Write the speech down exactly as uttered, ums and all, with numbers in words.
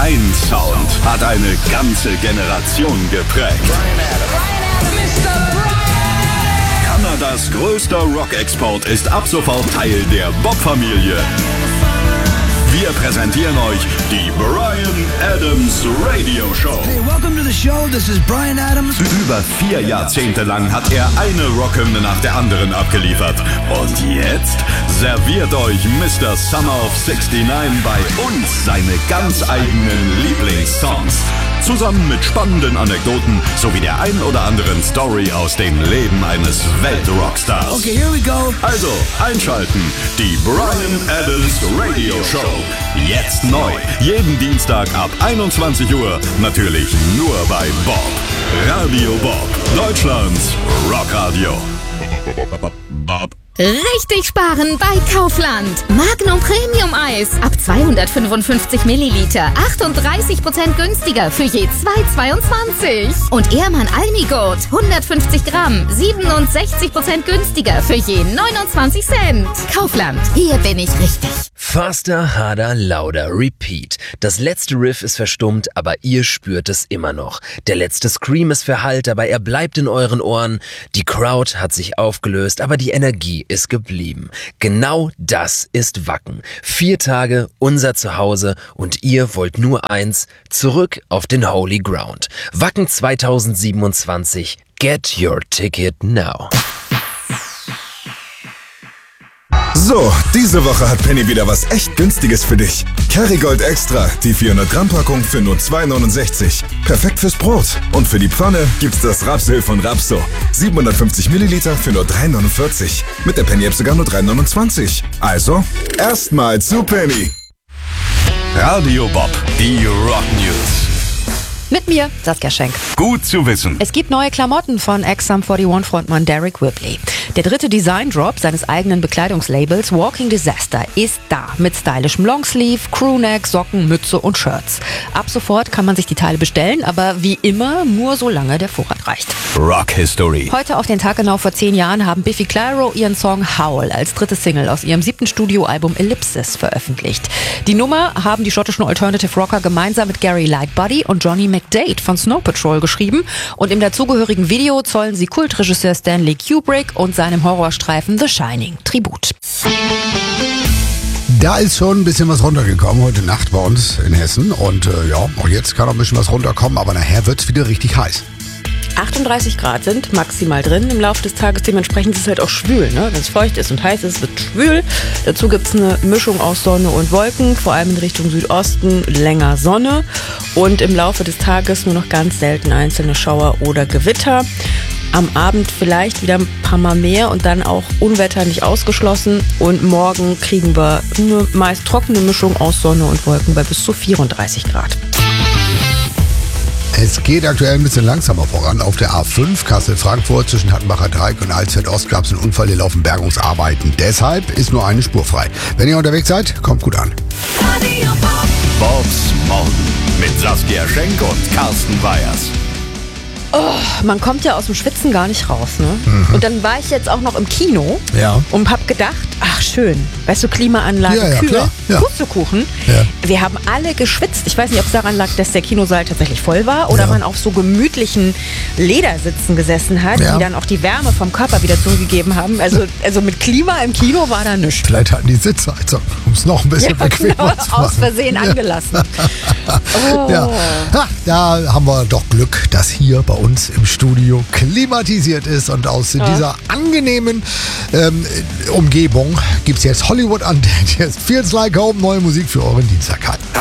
Ein Sound hat eine ganze Generation geprägt. Kanadas größter Rock-Export ist ab sofort Teil der Bob-Familie. Wir präsentieren euch die Bryan Adams Radio Show. Hey, welcome to the show. This is Bryan Adams. Über vier Jahrzehnte lang hat er eine Rockhymne nach der anderen abgeliefert. Und jetzt serviert euch Mister Summer of sixty-nine bei uns seine ganz eigenen Lieblingssongs. Zusammen mit spannenden Anekdoten sowie der ein oder anderen Story aus dem Leben eines Weltrockstars. Okay, here we go. Also, einschalten. Die Bryan Adams Radio Show. Jetzt neu. Jeden Dienstag ab einundzwanzig Uhr. Natürlich nur bei Bob. Radio Bob. Deutschlands Rockradio. Richtig sparen bei Kaufland. Magnum Premium Eis ab zweihundertfünfundfünfzig Milliliter. achtunddreißig Prozent günstiger für je zwei Komma zweiundzwanzig. Und Ehrmann Almigurt hundertfünfzig Gramm. siebenundsechzig Prozent günstiger für je neunundzwanzig Cent. Kaufland. Hier bin ich richtig. Faster, harder, lauter, repeat. Das letzte Riff ist verstummt, aber ihr spürt es immer noch. Der letzte Scream ist verhallt, aber er bleibt in euren Ohren. Die Crowd hat sich aufgelöst, aber die Energie ist geblieben. Genau das ist Wacken. Vier Tage, unser Zuhause und ihr wollt nur eins, zurück auf den Holy Ground. Wacken zwanzig siebenundzwanzig. Get your ticket now. So, diese Woche hat Penny wieder was echt Günstiges für dich. Kerrygold Extra, die vierhundert Gramm Packung für nur zwei Komma neunundsechzig. Perfekt fürs Brot. Und für die Pfanne gibt's das Rapsöl von Rapso. siebenhundertfünfzig Milliliter für nur drei Komma neunundvierzig. Mit der Penny-App sogar nur drei Komma neunundzwanzig. Also, erstmal zu Penny. Radio Bob, die Rock News. Mit mir, Saskia Schenk. Gut zu wissen. Es gibt neue Klamotten von Ex-Sum forty-one-Frontmann Derek Whibley. Der dritte Design-Drop seines eigenen Bekleidungslabels Walking Disaster ist da. Mit stylischem Longsleeve, Crewneck, Socken, Mütze und Shirts. Ab sofort kann man sich die Teile bestellen, aber wie immer nur solange der Vorrat reicht. Rock History. Heute auf den Tag genau vor zehn Jahren haben Biffy Clyro ihren Song Howl als dritte Single aus ihrem siebten Studioalbum Ellipsis veröffentlicht. Die Nummer haben die schottischen Alternative Rocker gemeinsam mit Gary Lightbody und Johnny McDade von Snow Patrol geschrieben und im dazugehörigen Video zollen sie Kultregisseur Stanley Kubrick und seinem Horrorstreifen The Shining Tribut. Da ist schon ein bisschen was runtergekommen heute Nacht bei uns in Hessen und äh, ja, auch jetzt kann noch ein bisschen was runterkommen, aber nachher wird's wieder richtig heiß. achtunddreißig Grad sind maximal drin im Laufe des Tages. Dementsprechend ist es halt auch schwül. Ne? Wenn es feucht ist und heiß ist, wird es schwül. Dazu gibt es eine Mischung aus Sonne und Wolken, vor allem in Richtung Südosten länger Sonne. Und im Laufe des Tages nur noch ganz selten einzelne Schauer oder Gewitter. Am Abend vielleicht wieder ein paar Mal mehr und dann auch Unwetter nicht ausgeschlossen. Und morgen kriegen wir eine meist trockene Mischung aus Sonne und Wolken bei bis zu vierunddreißig Grad. Es geht aktuell ein bisschen langsamer voran. Auf der A fünf Kassel-Frankfurt zwischen Hattenbacher Dreieck und Alsfeld-Ost gab es einen Unfall, hier laufen Bergungsarbeiten. Deshalb ist nur eine Spur frei. Wenn ihr unterwegs seid, kommt gut an. Bobs Morgen mit Saskia Schenk und Carsten Weyers. Oh, man kommt ja aus dem Schwitzen gar nicht raus, ne? Mhm. Und dann war ich jetzt auch noch im Kino ja. und hab gedacht, ach schön, weißt du, Klimaanlage, ja, ja, Kühe, ja. Pustekuchen. Ja. Wir haben alle geschwitzt. Ich weiß nicht, ob es daran lag, dass der Kinosaal tatsächlich voll war oder ja. man auf so gemütlichen Ledersitzen gesessen hat, ja. die dann auch die Wärme vom Körper wieder zugegeben haben. Also, also mit Klima im Kino war da nichts. Vielleicht hatten die Sitzheizung, um es noch ein bisschen ja, bequemer genau, zu machen. aus Versehen ja. angelassen. Oh. Ja. Ha, da haben wir doch Glück, dass hier bei uns im Studio klimatisiert ist und aus ja. dieser angenehmen ähm, Umgebung gibt es jetzt Hollywood Undead. Jetzt Feels Like Home, neue Musik für euren Dienstag.